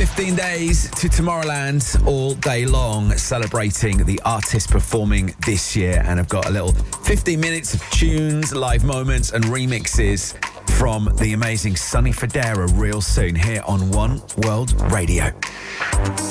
15 days to Tomorrowland all day long, celebrating the artists performing this year. And I've got a little 15 minutes of tunes, live moments and remixes from the amazing Sonny Fodera real soon here on One World Radio.